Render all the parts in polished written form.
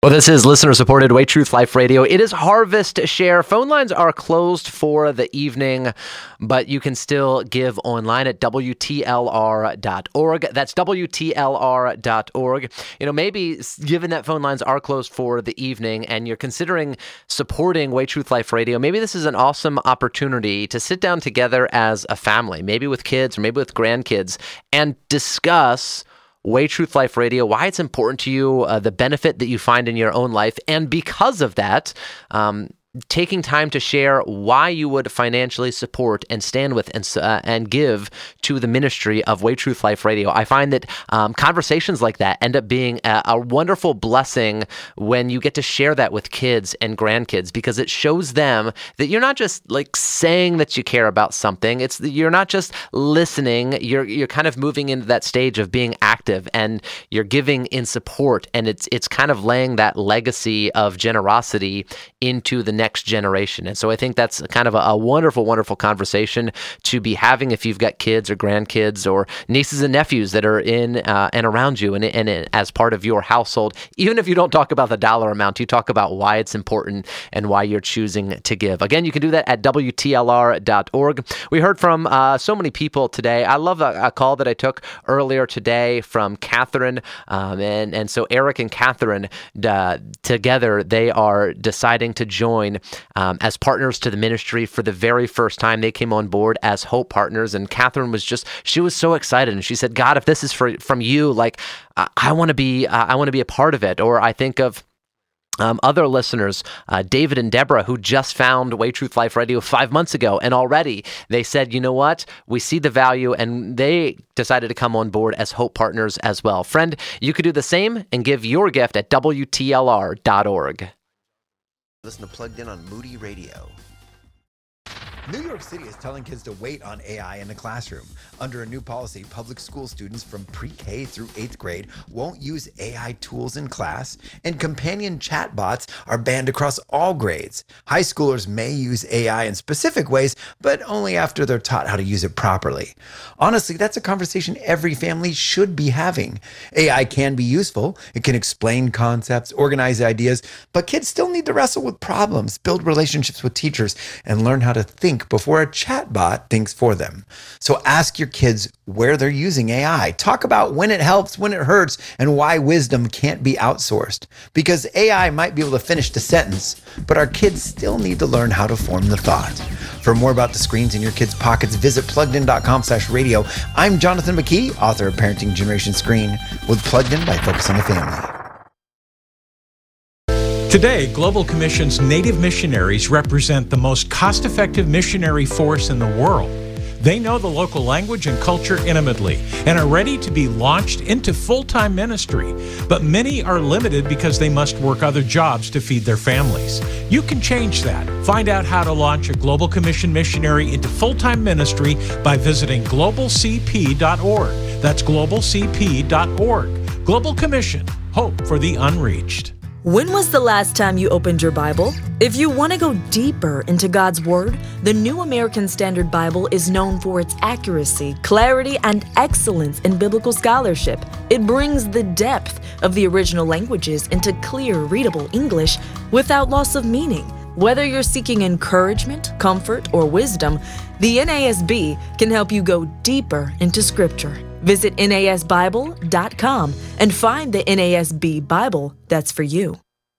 Well, this is listener-supported Way Truth Life Radio. It is Harvest Share. Phone lines are closed for the evening, but you can still give online at WTLR.org. That's WTLR.org. You know, maybe given that phone lines are closed for the evening and you're considering supporting Way Truth Life Radio, maybe this is an awesome opportunity to sit down together as a family, maybe with kids or maybe with grandkids, and discuss Way Truth Life Radio, why it's important to you, the benefit that you find in your own life, and because of that, taking time to share why you would financially support and stand with and give to the ministry of Way Truth Life Radio. I find that conversations like that end up being a wonderful blessing when you get to share that with kids and grandkids, because it shows them that you're not just like saying that you care about something. You're not just listening. You're kind of moving into that stage of being active, and you're giving in support, and it's kind of laying that legacy of generosity into the next generation. And so I think that's kind of a wonderful, wonderful conversation to be having if you've got kids or grandkids or nieces and nephews that are in and around you and as part of your household. Even if you don't talk about the dollar amount, you talk about why it's important and why you're choosing to give. Again, you can do that at WTLR.org. We heard from so many people today. I love a call that I took earlier today from Catherine. And so Eric and Catherine, together, they are deciding to join as partners to the ministry for the very first time. They came on board as Hope Partners, and Catherine she was so excited, and she said, God, if this is from you, like I want to be a part of it. Or I think of other listeners, David and Deborah, who just found Way Truth Life Radio 5 months ago, and already they said, you know what, we see the value, and they decided to come on board as Hope Partners as well. Friend, you could do the same and give your gift at WTLR.org. Listen to Plugged In on Moody Radio. New York City is telling kids to wait on AI in the classroom. Under a new policy, public school students from pre-K through 8th grade won't use AI tools in class, and companion chatbots are banned across all grades. High schoolers may use AI in specific ways, but only after they're taught how to use it properly. Honestly, that's a conversation every family should be having. AI can be useful. It can explain concepts, organize ideas, but kids still need to wrestle with problems, build relationships with teachers, and learn how to think before a chatbot thinks for them. So ask your kids where they're using AI. Talk about when it helps, when it hurts, and why wisdom can't be outsourced. Because AI might be able to finish the sentence, but our kids still need to learn how to form the thought. For more about the screens in your kids' pockets, visit pluggedin.com/radio. I'm Jonathan McKee, author of Parenting Generation Screen, with Plugged In by Focus on the Family. Today, Global Commission's Native missionaries represent the most cost-effective missionary force in the world. They know the local language and culture intimately and are ready to be launched into full-time ministry. But many are limited because they must work other jobs to feed their families. You can change that. Find out how to launch a Global Commission missionary into full-time ministry by visiting globalcp.org. That's globalcp.org. Global Commission, hope for the unreached. When was the last time you opened your Bible? If you want to go deeper into God's Word, the New American Standard Bible is known for its accuracy, clarity, and excellence in biblical scholarship. It brings the depth of the original languages into clear, readable English without loss of meaning. Whether you're seeking encouragement, comfort, or wisdom, the NASB can help you go deeper into Scripture. Visit NASBible.com and find the NASB Bible that's for you.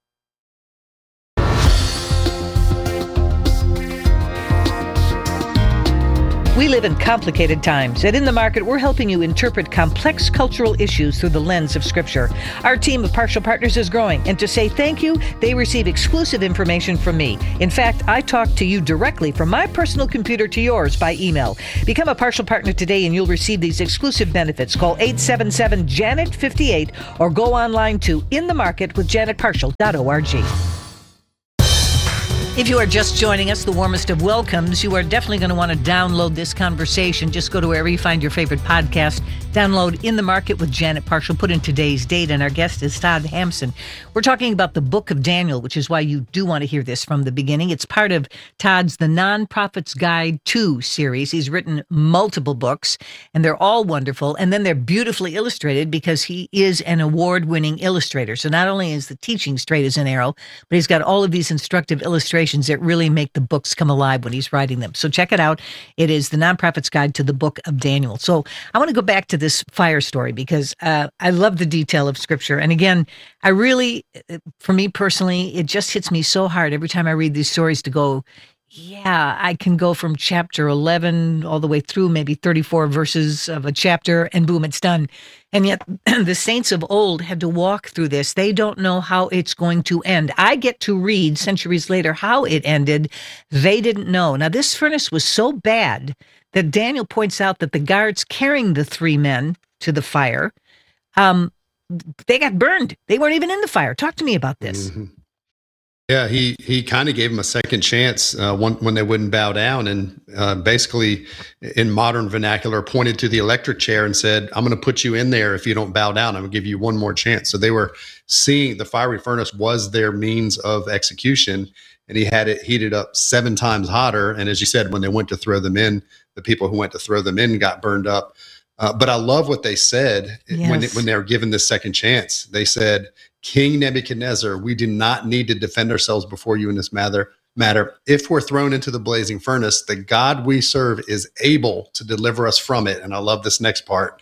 We live in complicated times, and in the market, we're helping you interpret complex cultural issues through the lens of Scripture. Our team of partial partners is growing, and to say thank you, they receive exclusive information from me. In fact, I talk to you directly from my personal computer to yours by email. Become a partial partner today, and you'll receive these exclusive benefits. Call 877-JANET-58 or go online to inthemarketwithjanetpartial.org. If you are just joining us, the warmest of welcomes. You are definitely going to want to download this conversation. Just go to wherever you find your favorite podcast. Download In the Market with Janet Parshall. Put in today's date, and our guest is Todd Hampson. We're talking about the book of Daniel, which is why you do want to hear this from the beginning. It's part of Todd's The Non-Prophet's Guide to series. He's written multiple books, and they're all wonderful. And then they're beautifully illustrated because he is an award-winning illustrator. So not only is the teaching straight as an arrow, but he's got all of these instructive illustrations that really make the books come alive when he's writing them. So check it out. It is The Non-Prophet's Guide to the Book of Daniel. So I want to go back to this fire story because I love the detail of Scripture. And again, I really, for me personally, it just hits me so hard every time I read these stories to go, yeah, I can go from chapter 11 all the way through maybe 34 verses of a chapter and boom, it's done. And yet the saints of old had to walk through this. They don't know how it's going to end. I get to read centuries later how it ended. They didn't know. Now, this furnace was so bad that Daniel points out that the guards carrying the three men to the fire, they got burned. They weren't even in the fire. Talk to me about this. Mm-hmm. Yeah, he kind of gave them a second chance when they wouldn't bow down, and basically, in modern vernacular, pointed to the electric chair and said, "I'm going to put you in there if you don't bow down. I'm going to give you one more chance." So they were seeing the fiery furnace was their means of execution, and he had it heated up 7 times hotter. And as you said, when they went to throw them in, the people who went to throw them in got burned up. But I love what they said when they were given this second chance. They said, "King Nebuchadnezzar, we do not need to defend ourselves before you in this matter. If we're thrown into the blazing furnace, the God we serve is able to deliver us from it." And I love this next part.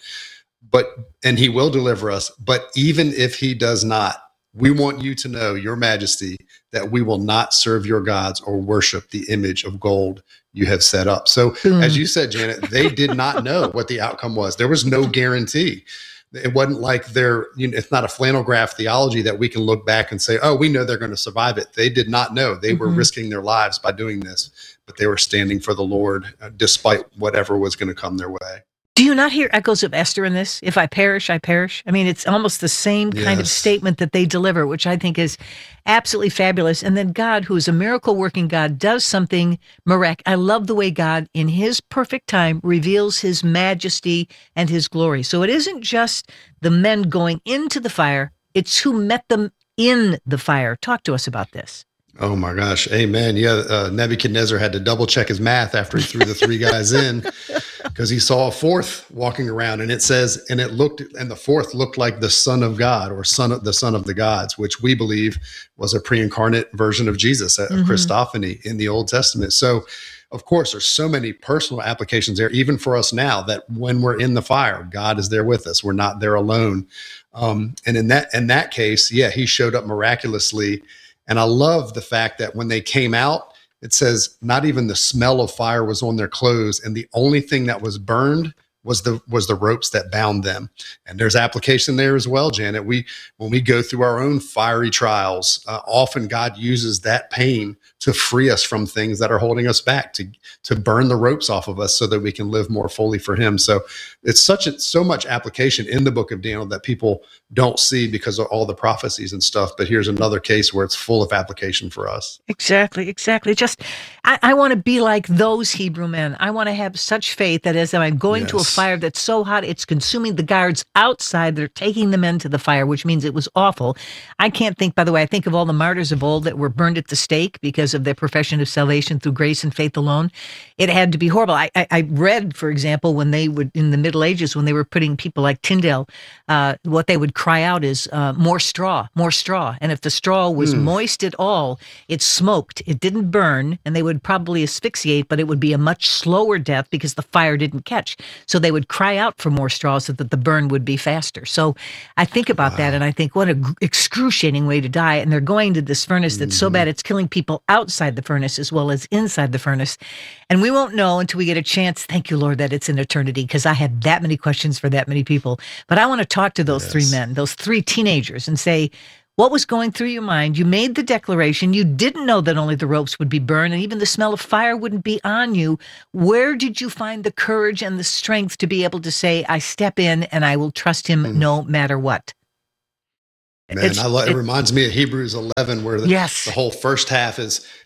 And he will deliver us. But even if he does not, we want you to know, Your Majesty, that we will not serve your gods or worship the image of gold you have set up. So as you said, Janet, they did not know what the outcome was. There was no guarantee. It wasn't like it's not a flannel graph theology that we can look back and say, oh, we know they're going to survive it. They did not know. They were risking their lives by doing this, but they were standing for the Lord despite whatever was going to come their way. Do you not hear echoes of Esther in this? If I perish, I perish. I mean, it's almost the same kind of statement that they deliver, which I think is absolutely fabulous. And then God, who is a miracle working God, does something miraculous. I love the way God, in his perfect time, reveals his majesty and his glory. So it isn't just the men going into the fire, it's who met them in the fire. Talk to us about this. Oh my gosh. Amen. Yeah. Nebuchadnezzar had to double check his math after he threw the 3 guys in because he saw a 4th walking around, and it says, and the 4th looked like the Son of God, or the Son of the gods, which we believe was a pre-incarnate version of Jesus, a Christophany in the Old Testament. So of course, there's so many personal applications there, even for us now, that when we're in the fire, God is there with us. We're not there alone. And in that case, he showed up miraculously. And I love the fact that when they came out, it says not even the smell of fire was on their clothes, and the only thing that was burned was the ropes that bound them. And there's application there as well, Janet. When we go through our own fiery trials, often God uses that pain to free us from things that are holding us back, to burn the ropes off of us so that we can live more fully for him. So it's so much application in the book of Daniel that people don't see because of all the prophecies and stuff. But here's another case where it's full of application for us. Exactly. Just, I want to be like those Hebrew men. I want to have such faith that as I'm going to a fire that's so hot, it's consuming the guards outside. They're taking the men to the fire, which means it was awful. I can't think, by the way, I think of all the martyrs of old that were burned at the stake because of their profession of salvation through grace and faith alone. It had to be horrible. I read, for example, when they would, in the Middle Ages, when they were putting people like Tyndale, what they would cry out is more straw. And if the straw was moist at all, it smoked. It didn't burn, and they would probably asphyxiate, but it would be a much slower death because the fire didn't catch. So they would cry out for more straw so that the burn would be faster. So I think about that, and I think what an excruciating way to die. And they're going to this furnace that's so bad it's killing people outside the furnace as well as inside the furnace. And we won't know until we get a chance. Thank you, Lord, that it's an eternity, because I have that many questions for that many people. But I want to talk to those 3 men, those 3 teenagers, and say, what was going through your mind? You made the declaration. You didn't know that only the ropes would be burned and even the smell of fire wouldn't be on you. Where did you find the courage and the strength to be able to say, I step in and I will trust him no matter what? Man, it reminds me of Hebrews 11, where the whole first half is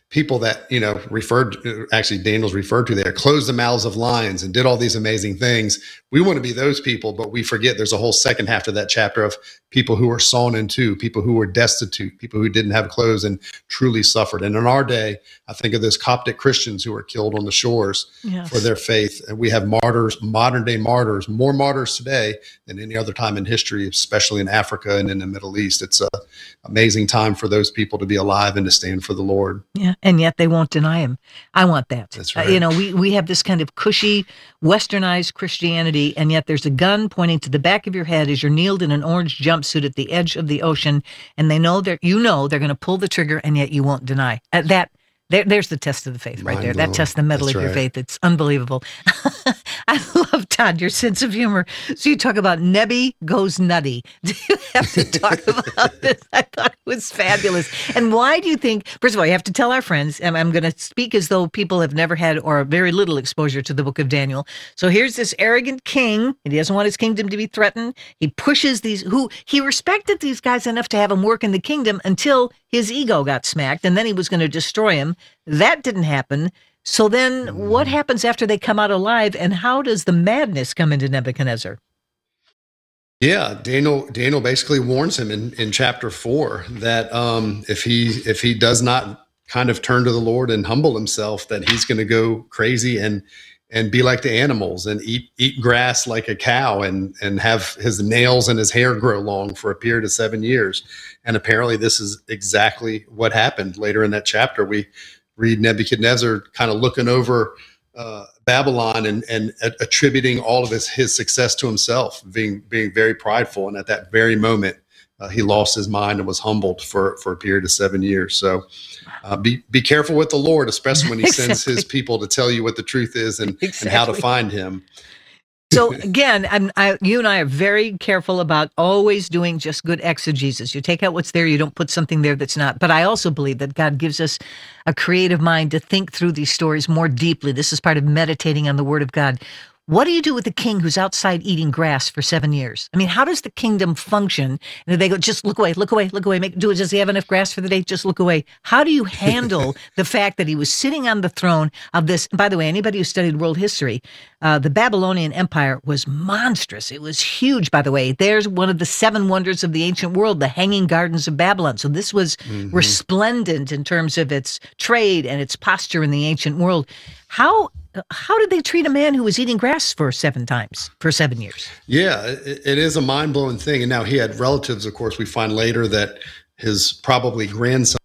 people that, actually Daniel's referred to there, closed the mouths of lions and did all these amazing things. We want to be those people, but we forget there's a whole second half to that chapter of people who were sawn in two, people who were destitute, people who didn't have clothes and truly suffered. And in our day, I think of those Coptic Christians who were killed on the shores for their faith. And we have martyrs, modern day martyrs, more martyrs today than any other time in history, especially in Africa and in the Middle East. It's an amazing time for those people to be alive and to stand for the Lord. Yeah, and yet they won't deny him. I want that. That's right. We have this kind of cushy, westernized Christianity, and yet there's a gun pointing to the back of your head as you're kneeled in an orange jumpsuit at the edge of the ocean, and they know they're going to pull the trigger, and yet you won't deny. There's the test of the faith right there. That tests the mettle of your faith. It's unbelievable. I love, Todd, your sense of humor. So you talk about Nebi goes nutty. Do you have to talk about this? I thought it was fabulous. And why do you think, first of all, you have to tell our friends, and I'm going to speak as though people have never had or very little exposure to the book of Daniel. So here's this arrogant king, and he doesn't want his kingdom to be threatened. He pushes he respected these guys enough to have them work in the kingdom until his ego got smacked, and then he was going to destroy him. That didn't happen. So then what happens after they come out alive, and how does the madness come into Nebuchadnezzar? Yeah, Daniel basically warns him in chapter 4 that if he does not kind of turn to the Lord and humble himself, that he's going to go crazy and be like the animals and eat grass like a cow and have his nails and his hair grow long for a period of 7 years. And apparently this is exactly what happened. Later in that chapter, we read Nebuchadnezzar kind of looking over Babylon and attributing all of his success to himself, being very prideful. And at that very moment, he lost his mind and was humbled for a period of 7 years. So be careful with the Lord, especially when he sends his people to tell you what the truth is and how to find him. So again, you and I are very careful about always doing just good exegesis. You take out what's there, you don't put something there that's not. But I also believe that God gives us a creative mind to think through these stories more deeply. This is part of meditating on the Word of God. What do you do with the king who's outside eating grass for 7 years? I mean, how does the kingdom function? And they go, just look away, look away, look away. Does he have enough grass for the day? Just look away. How do you handle the fact that he was sitting on the throne of this? By the way, anybody who studied world history, the Babylonian Empire was monstrous. It was huge, by the way. There's one of the 7 wonders of the ancient world, the Hanging Gardens of Babylon. So this was resplendent in terms of its trade and its posture in the ancient world. How did they treat a man who was eating grass for 7 years? Yeah, it is a mind-blowing thing. And now he had relatives, of course. We find later that his probably grandson,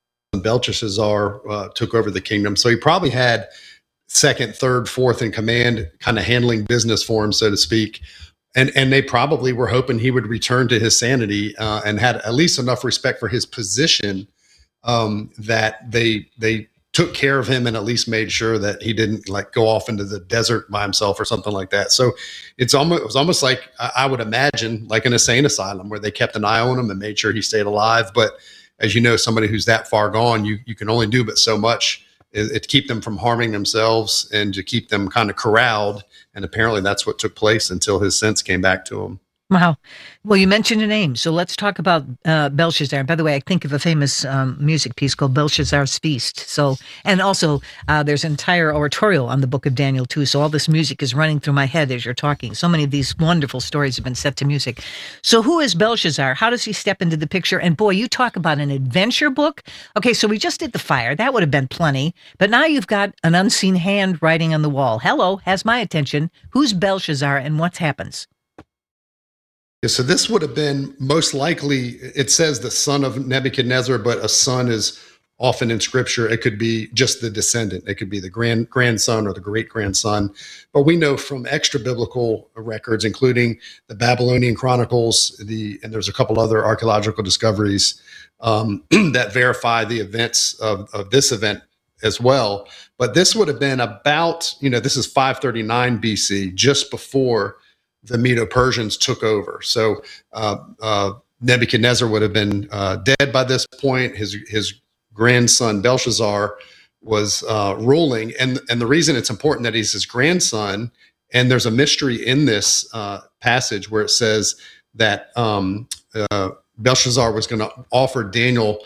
Belshazzar, took over the kingdom. So he probably had second, third, fourth in command, kind of handling business for him, so to speak. And they probably were hoping he would return to his sanity and had at least enough respect for his position that they took care of him and at least made sure that he didn't go off into the desert by himself or something like that. So it was almost like, I would imagine, like an insane asylum where they kept an eye on him and made sure he stayed alive. But as you know, somebody who's that far gone, you can only do but so much to keep them from harming themselves and to keep them kind of corralled. And apparently that's what took place until his sense came back to him. Wow. Well, you mentioned a name, so let's talk about Belshazzar. And by the way, I think of a famous music piece called Belshazzar's Feast. So, and also there's an entire oratorial on the book of Daniel too. So all this music is running through my head as you're talking. So many of these wonderful stories have been set to music. So who is Belshazzar? How does he step into the picture? And boy, you talk about an adventure book. Okay, so we just did the fire. That would have been plenty. But now you've got an unseen hand writing on the wall. Hello, has my attention. Who's Belshazzar and what happens? Yeah, so this would have been most likely, it says the son of Nebuchadnezzar, but a son is often in scripture, it could be just the descendant. It could be the grandson or the great-grandson. But we know from extra biblical records, including the Babylonian Chronicles, and there's a couple other archaeological discoveries that verify the events of this event as well. But this would have been about, this is 539 BC, just before the Medo-Persians took over. So Nebuchadnezzar would have been dead by this point. His grandson Belshazzar was ruling, and the reason it's important that he's his grandson, and there's a mystery in this passage where it says that Belshazzar was going to offer Daniel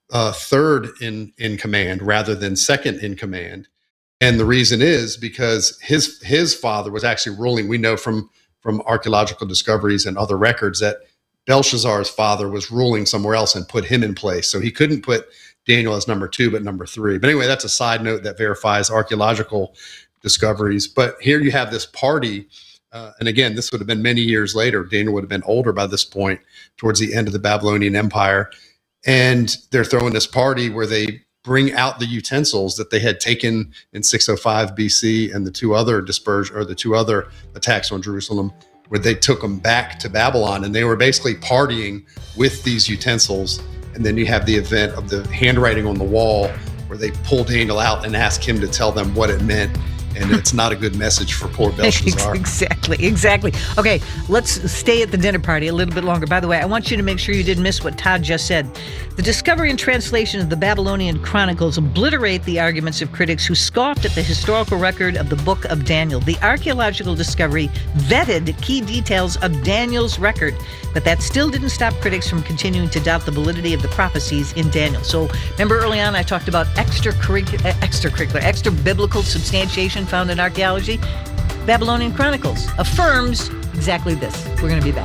third in command rather than second in command. And the reason is because his father was actually ruling. We know from archaeological discoveries and other records that Belshazzar's father was ruling somewhere else and put him in place. So he couldn't put Daniel as number 2, but number 3. But anyway, that's a side note that verifies archaeological discoveries. But here you have this party. And again, this would have been many years later. Daniel would have been older by this point, towards the end of the Babylonian Empire. And they're throwing this party where they bring out the utensils that they had taken in 605 BC and the two other attacks on Jerusalem, where they took them back to Babylon, and they were basically partying with these utensils. And then you have the event of the handwriting on the wall where they pull Daniel out and ask him to tell them what it meant. And it's not a good message for poor Belshazzar. Exactly. Okay, let's stay at the dinner party a little bit longer. By the way, I want you to make sure you didn't miss what Todd just said. The discovery and translation of the Babylonian Chronicles obliterate the arguments of critics who scoffed at the historical record of the Book of Daniel. The archaeological discovery vetted key details of Daniel's record, but that still didn't stop critics from continuing to doubt the validity of the prophecies in Daniel. So remember early on I talked about extra biblical substantiation found in archaeology? Babylonian Chronicles affirms exactly this. We're going to be back.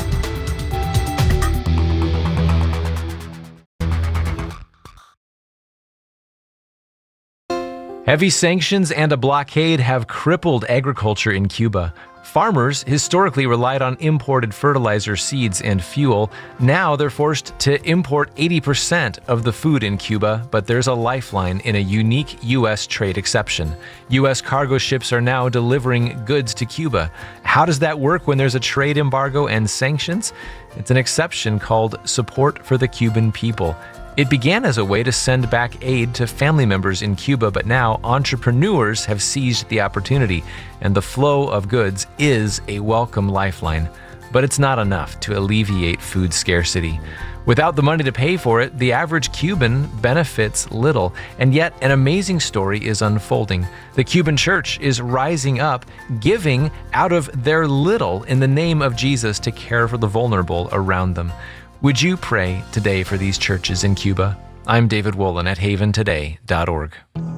Heavy sanctions and a blockade have crippled agriculture in Cuba. Farmers historically relied on imported fertilizer, seeds, and fuel. Now they're forced to import 80% of the food in Cuba, but there's a lifeline in a unique U.S. trade exception. U.S. cargo ships are now delivering goods to Cuba. How does that work when there's a trade embargo and sanctions? It's an exception called Support for the Cuban People. It began as a way to send back aid to family members in Cuba, but now entrepreneurs have seized the opportunity, and the flow of goods is a welcome lifeline. But it's not enough to alleviate food scarcity. Without the money to pay for it, the average Cuban benefits little, and yet an amazing story is unfolding. The Cuban church is rising up, giving out of their little in the name of Jesus to care for the vulnerable around them. Would you pray today for these churches in Cuba? I'm David Wolin at haventoday.org.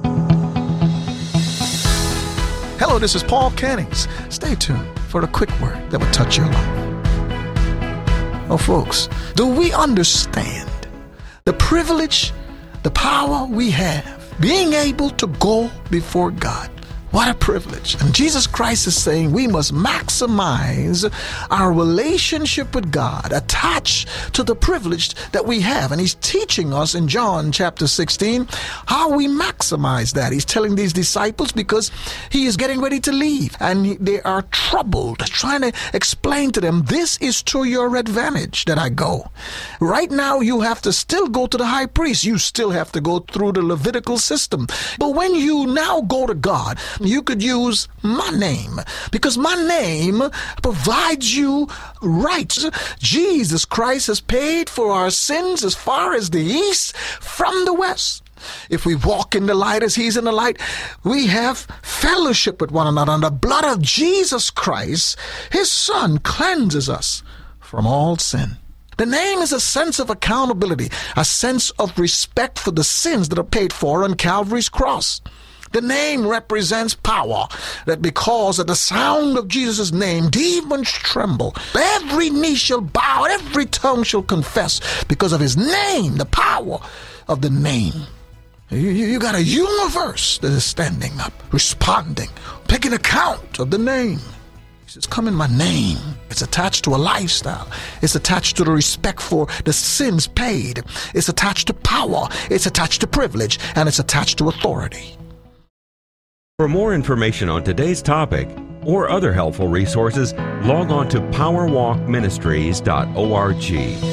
Hello, this is Paul Cannings. Stay tuned for a quick word that will touch your life. Oh, folks, do we understand the privilege, the power we have, being able to go before God? What a privilege. And Jesus Christ is saying we must maximize our relationship with God, attached to the privilege that we have. And he's teaching us in John chapter 16 how we maximize that. He's telling these disciples because he is getting ready to leave and they are troubled, trying to explain to them, this is to your advantage that I go. Right now, you have to still go to the high priest. You still have to go through the Levitical system. But when you now go to God, you could use my name, because my name provides you rights. Jesus Christ has paid for our sins as far as the east from the west. If we walk in the light as he's in the light, we have fellowship with one another. And the blood of Jesus Christ, his son, cleanses us from all sin. The name is a sense of accountability, a sense of respect for the sins that are paid for on Calvary's cross. The name represents power, that because at the sound of Jesus' name, demons tremble. Every knee shall bow, every tongue shall confess because of his name, the power of the name. You got a universe that is standing up, responding, taking account of the name. He says, come in my name. It's attached to a lifestyle. It's attached to the respect for the sins paid. It's attached to power. It's attached to privilege. And it's attached to authority. For more information on today's topic or other helpful resources, log on to powerwalkministries.org.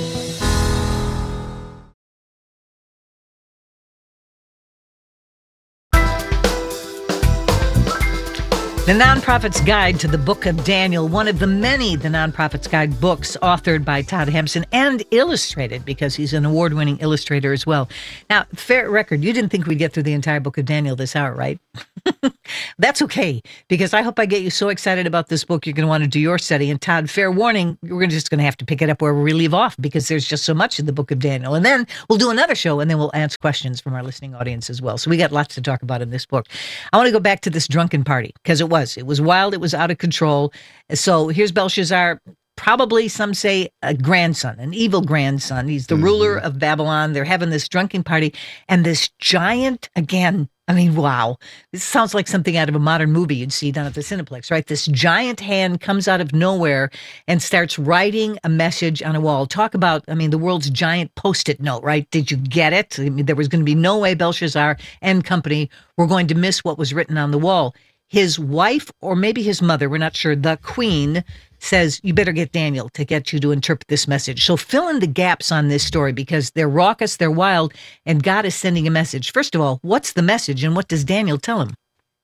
The Nonprofit's Guide to the Book of Daniel, one of the many The Nonprofit's Guide books authored by Todd Hampson and illustrated, because he's an award-winning illustrator as well. Now, fair record, you didn't think we'd get through the entire book of Daniel this hour, right? That's okay, because I hope I get you so excited about this book you're going to want to do your study. And Todd, fair warning, we're just going to have to pick it up where we leave off, because there's just so much in the book of Daniel. And then we'll do another show, and then we'll answer questions from our listening audience as well. So we got lots to talk about in this book. I want to go back to this drunken party, because it was wild, it was out of control. So here's Belshazzar, probably some say a grandson, an evil grandson. He's the ruler of Babylon. They're having this drunken party, and this giant, again, I mean, wow. This sounds like something out of a modern movie you'd see down at the Cineplex, right? This giant hand comes out of nowhere and starts writing a message on a wall. Talk about, I mean, the world's giant Post-it note, right? Did you get it? I mean, there was going to be no way Belshazzar and company were going to miss what was written on the wall. His wife, or maybe his mother, we're not sure, the queen, says, you better get Daniel to get you to interpret this message. So fill in the gaps on this story, because they're raucous, they're wild, and God is sending a message. First of all, what's the message, and what does Daniel tell him?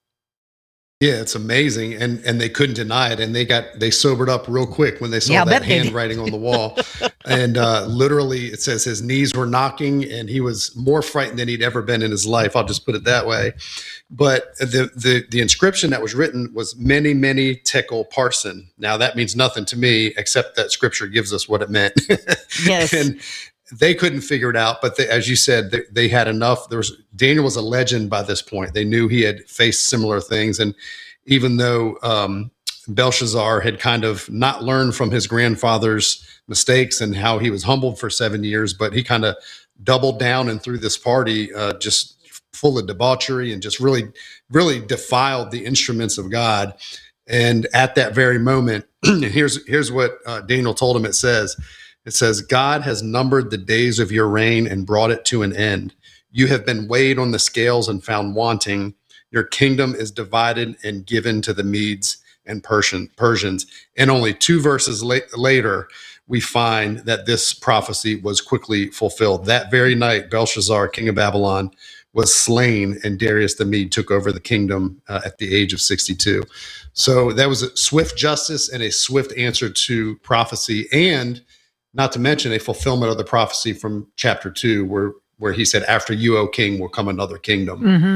Yeah, it's amazing, and they couldn't deny it, and they sobered up real quick when they saw that handwriting on the wall, and literally it says his knees were knocking, and he was more frightened than he'd ever been in his life. I'll just put it that way. But the inscription that was written was many, many tekel parsin. Now that means nothing to me, except that Scripture gives us what it meant. Yes. And they couldn't figure it out, but as you said, they had enough. Daniel was a legend by this point. They knew he had faced similar things, and even though Belshazzar had kind of not learned from his grandfather's mistakes and how he was humbled for 7 years, but he kind of doubled down and threw this party just full of debauchery and just really, really defiled the instruments of God. And at that very moment, here's what Daniel told him. It says, God has numbered the days of your reign and brought it to an end. You have been weighed on the scales and found wanting. Your kingdom is divided and given to the Medes and Persians. And only 2 verses later, we find that this prophecy was quickly fulfilled. That very night, Belshazzar, king of Babylon, was slain, and Darius the Mede took over the kingdom at the age of 62. So that was a swift justice and a swift answer to prophecy, and not to mention a fulfillment of the prophecy from chapter 2, where he said, after you, O king, will come another kingdom. Mm-hmm.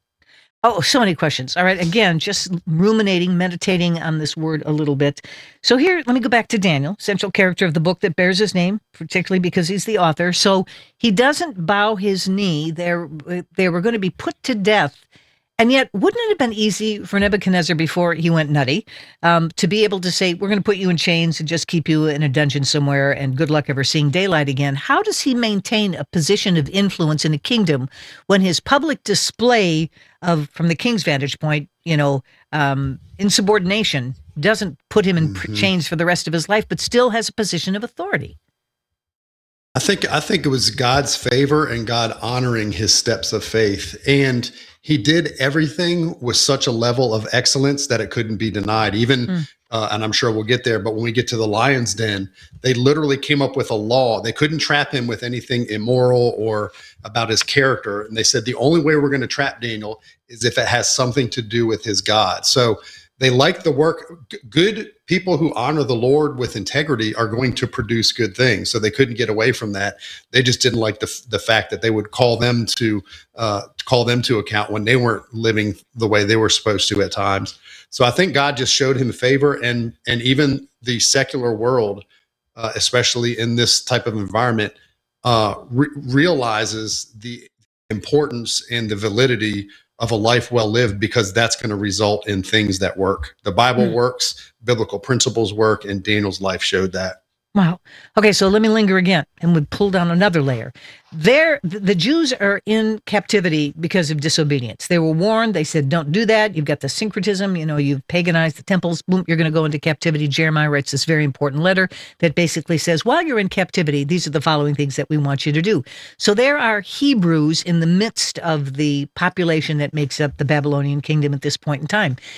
Oh, so many questions. All right. Again, just ruminating, meditating on this word a little bit. So here, let me go back to Daniel, central character of the book that bears his name, particularly because he's the author. So he doesn't bow his knee. They were going to be put to death. And yet, wouldn't it have been easy for Nebuchadnezzar before he went nutty to be able to say, we're going to put you in chains and just keep you in a dungeon somewhere and good luck ever seeing daylight again? How does he maintain a position of influence in a kingdom when his public display of, from the king's vantage point, insubordination doesn't put him in chains for the rest of his life, but still has a position of authority? I think it was God's favor and God honoring his steps of faith. And he did everything with such a level of excellence that it couldn't be denied. Even, and I'm sure we'll get there, but when we get to the lion's den, they literally came up with a law. They couldn't trap him with anything immoral or about his character. And they said, the only way we're going to trap Daniel is if it has something to do with his God. So they like the work. Good people who honor the Lord with integrity are going to produce good things. So they couldn't get away from that. They just didn't like the fact that they would call them to account when they weren't living the way they were supposed to at times. So I think God just showed him favor, and even the secular world, especially in this type of environment, realizes the importance and the validity of a life well lived, because that's going to result in things that work. The Bible works, biblical principles work, and Daniel's life showed that. Wow. Okay, so let me linger again, and we pull down another layer. The Jews are in captivity because of disobedience. They were warned. They said, don't do that. You've got the syncretism. You've paganized the temples. Boom, you're going to go into captivity. Jeremiah writes this very important letter that basically says, while you're in captivity, these are the following things that we want you to do. So there are Hebrews in the midst of the population that makes up the Babylonian kingdom at this point in time.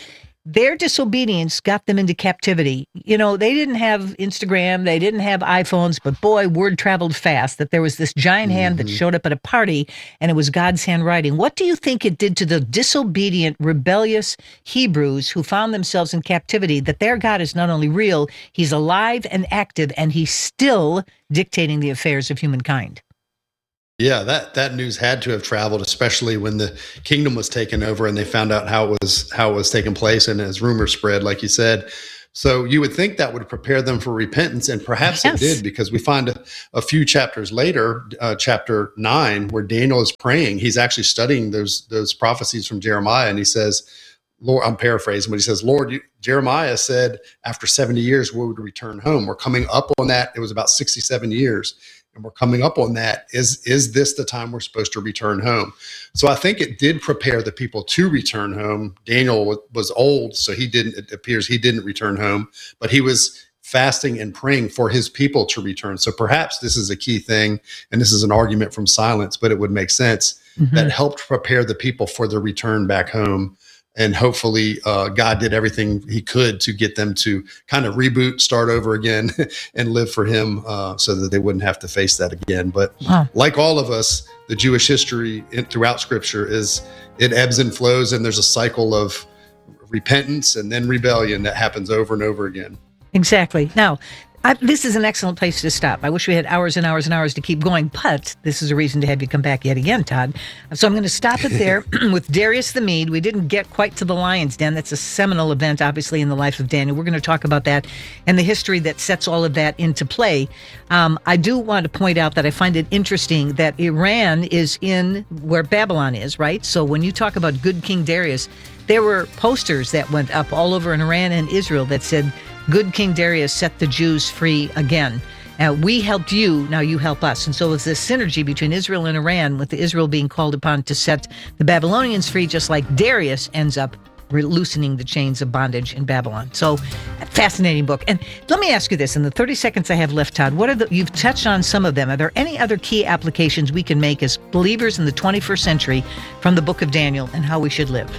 Their disobedience got them into captivity. You know, they didn't have Instagram, they didn't have iPhones, but boy, word traveled fast that there was this giant hand that showed up at a party, and it was God's handwriting. What do you think it did to the disobedient, rebellious Hebrews who found themselves in captivity, that their God is not only real, he's alive and active, and he's still dictating the affairs of humankind? Yeah, that news had to have traveled, especially when the kingdom was taken over and they found out how it was taking place, and as rumors spread, like you said. So you would think that would prepare them for repentance, and perhaps it did, because we find a few chapters later, chapter 9, where Daniel is praying. He's actually studying those prophecies from Jeremiah, and he says, Lord, I'm paraphrasing, but he says, Lord, Jeremiah said after 70 years we would return home. We're coming up on that. It was about 67 years. And we're coming up on that. Is this the time we're supposed to return home? So I think it did prepare the people to return home. Daniel was old, so it appears he didn't return home, but he was fasting and praying for his people to return. So perhaps this is a key thing, and this is an argument from silence, but it would make sense, that helped prepare the people for the return back home. And hopefully God did everything he could to get them to kind of reboot, start over again, and live for him, so that they wouldn't have to face that again. But like all of us, the Jewish history throughout Scripture it ebbs and flows, and there's a cycle of repentance and then rebellion that happens over and over again. Exactly. Now, this is an excellent place to stop. I wish we had hours and hours and hours to keep going, but this is a reason to have you come back yet again, Todd. So I'm going to stop it there with Darius the Mede. We didn't get quite to the Lion's Den. That's a seminal event, obviously, in the life of Daniel. We're going to talk about that and the history that sets all of that into play. I do want to point out that I find it interesting that Iran is in where Babylon is, right? So when you talk about good King Darius, there were posters that went up all over in Iran and Israel that said, "Good King Darius set the Jews free again. We helped you, now you help us." And so it's this synergy between Israel and Iran, with Israel being called upon to set the Babylonians free, just like Darius ends up loosening the chains of bondage in Babylon. So, a fascinating book. And let me ask you this, in the 30 seconds I have left, Todd, you've touched on some of them. Are there any other key applications we can make as believers in the 21st century from the book of Daniel and how we should live?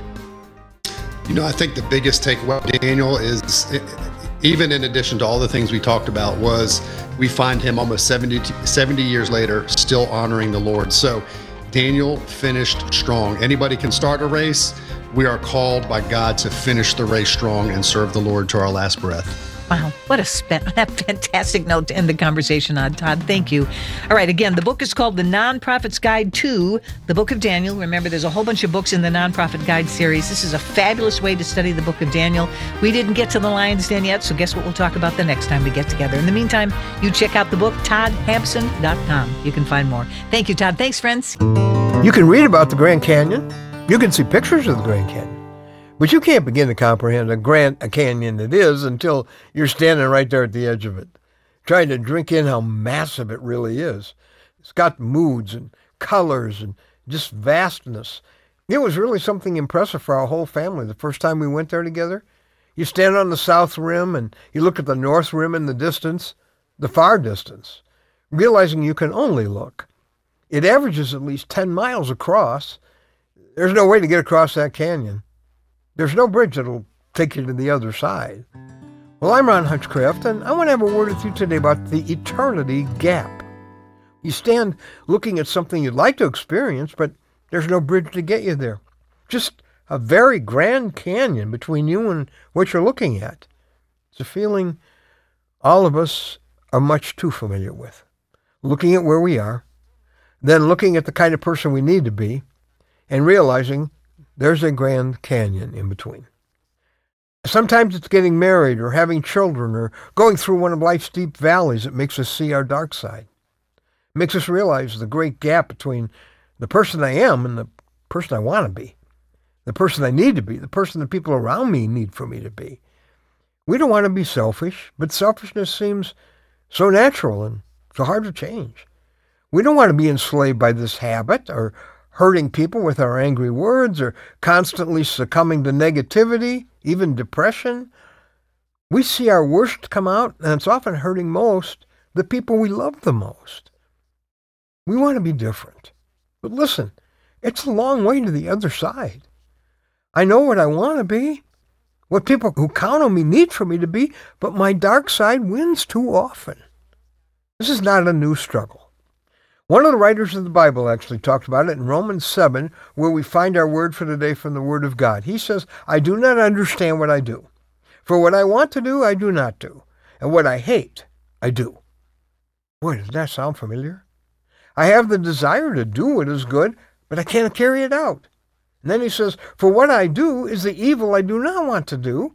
You know, I think the biggest takeaway of Daniel is, even in addition to all the things we talked about, was we find him almost 70 years later still honoring the Lord. So Daniel finished strong. Anybody can start a race. We are called by God to finish the race strong and serve the Lord to our last breath. Wow, what a fantastic note to end the conversation on, Todd. Thank you. All right, again, the book is called The Nonprofit's Guide to the Book of Daniel. Remember, there's a whole bunch of books in the Nonprofit Guide series. This is a fabulous way to study the book of Daniel. We didn't get to the Lion's Den yet, so guess what we'll talk about the next time we get together. In the meantime, you check out the book, toddhampson.com. You can find more. Thank you, Todd. Thanks, friends. You can read about the Grand Canyon. You can see pictures of the Grand Canyon. But you can't begin to comprehend a canyon it is until you're standing right there at the edge of it, trying to drink in how massive it really is. It's got moods and colors and just vastness. It was really something impressive for our whole family the first time we went there together. You stand on the south rim and you look at the north rim in the distance, the far distance, realizing you can only look. It averages at least 10 miles across. There's no way to get across that canyon. There's no bridge that'll take you to the other side. Well, I'm Ron Hutchcraft, and I want to have a word with you today about the eternity gap. You stand looking at something you'd like to experience, but there's no bridge to get you there. Just a very grand canyon between you and what you're looking at. It's a feeling all of us are much too familiar with. Looking at where we are, then looking at the kind of person we need to be, and realizing there's a Grand Canyon in between. Sometimes it's getting married or having children or going through one of life's deep valleys that makes us see our dark side. It makes us realize the great gap between the person I am and the person I want to be, the person I need to be, the person the people around me need for me to be. We don't want to be selfish, but selfishness seems so natural and so hard to change. We don't want to be enslaved by this habit or hurting people with our angry words or constantly succumbing to negativity, even depression. We see our worst come out, and it's often hurting most the people we love the most. We want to be different. But listen, it's a long way to the other side. I know what I want to be. what people who count on me need for me to be, but my dark side wins too often. This is not a new struggle. One of the writers of the Bible actually talked about it in Romans 7, where we find our word for today from the Word of God. He says, I do not understand what I do. For what I want to do, I do not do. And what I hate, I do. Boy, does that sound familiar? I have the desire to do what is good, but I can't carry it out. And then he says, for what I do is the evil I do not want to do.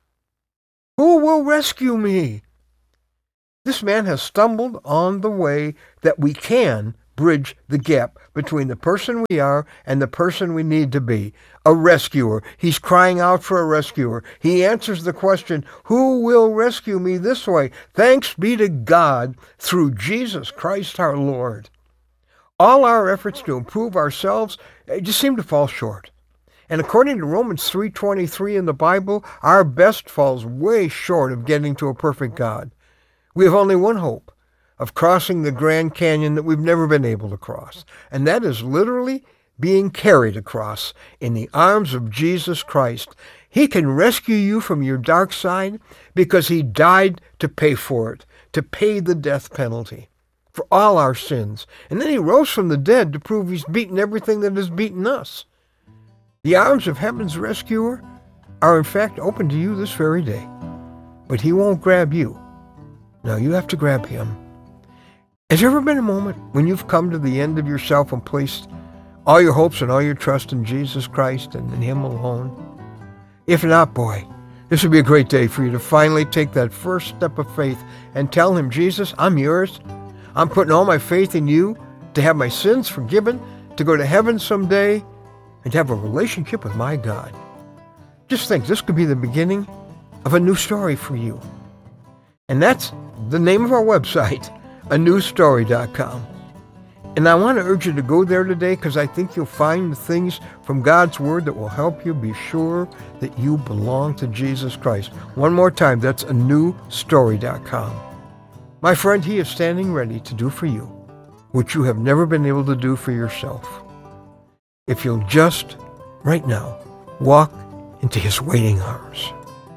Who will rescue me? This man has stumbled on the way that we can bridge the gap between the person we are and the person we need to be. A rescuer. He's crying out for a rescuer. He answers the question, who will rescue me this way? Thanks be to God through Jesus Christ our Lord. All our efforts to improve ourselves just seem to fall short. And according to Romans 3:23 in the Bible, our best falls way short of getting to a perfect God. We have only one hope, of crossing the Grand Canyon that we've never been able to cross. And that is literally being carried across in the arms of Jesus Christ. He can rescue you from your dark side because he died to pay for it, to pay the death penalty for all our sins. And then he rose from the dead to prove he's beaten everything that has beaten us. The arms of heaven's rescuer are in fact open to you this very day. But he won't grab you. No, you have to grab him. Has there ever been a moment when you've come to the end of yourself and placed all your hopes and all your trust in Jesus Christ and in him alone? If not, boy, this would be a great day for you to finally take that first step of faith and tell him, Jesus, I'm yours. I'm putting all my faith in you to have my sins forgiven, to go to heaven someday, and to have a relationship with my God. Just think, this could be the beginning of a new story for you. And that's the name of our website, anewstory.com. And I want to urge you to go there today because I think you'll find the things from God's Word that will help you be sure that you belong to Jesus Christ. One more time, that's anewstory.com. My friend, he is standing ready to do for you what you have never been able to do for yourself. If you'll just, right now, walk into his waiting arms.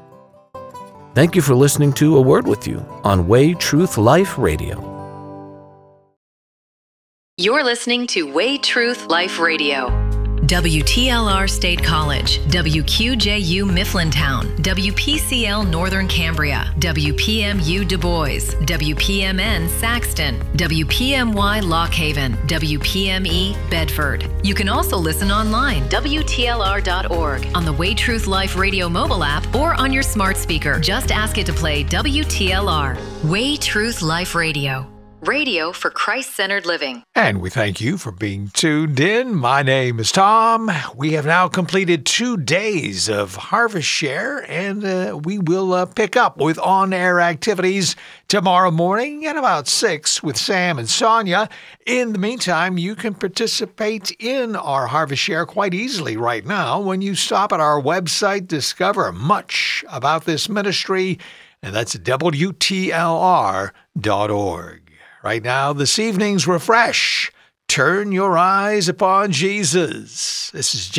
Thank you for listening to A Word With You on Way Truth Life Radio. You're listening to Way Truth Life Radio. WTLR State College, WQJU Mifflintown, WPCL Northern Cambria, WPMU Du Bois, WPMN Saxton, WPMY Lock Haven, WPME Bedford. You can also listen online, WTLR.org, on the Way Truth Life Radio mobile app, or on your smart speaker. Just ask it to play WTLR. Way Truth Life Radio. Radio for Christ-centered living. And we thank you for being tuned in. My name is Tom. We have now completed 2 days of Harvest Share, and we will pick up with on-air activities tomorrow morning at about 6 with Sam and Sonia. In the meantime, you can participate in our Harvest Share quite easily right now when you stop at our website, discover much about this ministry, and that's WTLR.org. Right now, this evening's refresh. Turn your eyes upon Jesus. This is